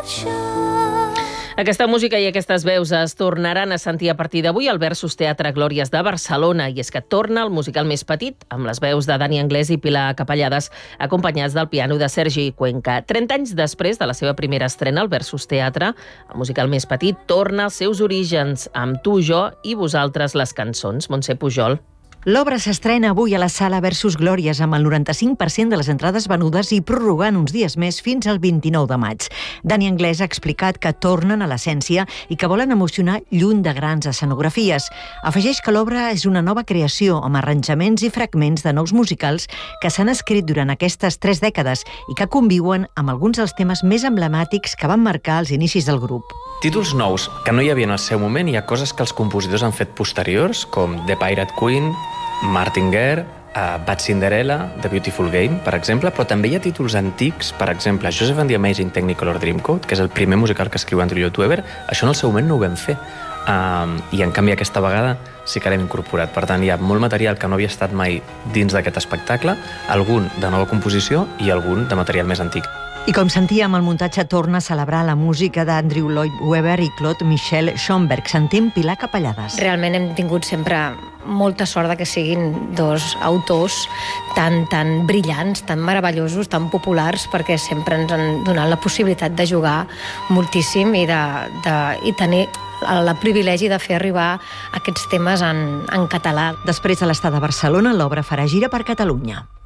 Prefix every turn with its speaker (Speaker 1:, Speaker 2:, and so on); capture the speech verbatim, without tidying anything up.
Speaker 1: Aquesta música i aquestes veus es tornaran a sentir a partir d'avui al Versus Teatre Glòries de Barcelona, i és que torna el musical més petit, amb les veus de Dani Anglès i Pilar Capellades, acompanyats del piano de Sergi Cuenca. trenta anys després de la seva primera estrena al Versus Teatre, el musical més petit torna als seus orígens, amb Tu, jo i vosaltres les cançons. Montse Pujol.
Speaker 2: L'obra s'estrena avui a la sala Versus Glòries amb el noranta-cinc per cent de les entrades venudes i prorrogant uns dies més fins al vint-i-nou de maig. Dani Anglès ha explicat que tornen a l'essència i que volen emocionar lluny de grans escenografies. Afegeix que l'obra és una nova creació amb arranjaments i fragments de nous musicals que s'han escrit durant aquestes tres dècades i que conviuen amb alguns dels temes més emblemàtics que van marcar els inicis del grup.
Speaker 3: Títols nous que no hi havia en el seu moment, hi ha coses que els compositors han fet posteriors, com The Pirate Queen, Martingale, uh, Bad Cinderella, The Beautiful Game, per exemple, però també hi ha títols antics, per exemple, Joseph and the Amazing Technicolor Dreamcoat, que és el primer musical que escriu Andrew Lloyd Webber. Això en el seu moment no ho vam fer. Um, I, en canvi, aquesta vegada sí que l'hem incorporat. Per tant, hi ha molt material que no havia estat mai dins d'aquest espectacle, algun de nova composició i algun de material més antic.
Speaker 2: I com sentíem, el muntatge torna a celebrar la música d'Andrew Lloyd Webber i Claude Michel Schoenberg. Sentim Pilar Capellades.
Speaker 4: Realment hem tingut sempre molta sort de que siguin dos autors tan, tan brillants, tan meravellosos, tan populars, perquè sempre ens han donat la possibilitat de jugar moltíssim i, de, de, i tenir el privilegi de fer arribar aquests temes en, en català.
Speaker 2: Després de l'estada a Barcelona, l'obra farà gira per Catalunya.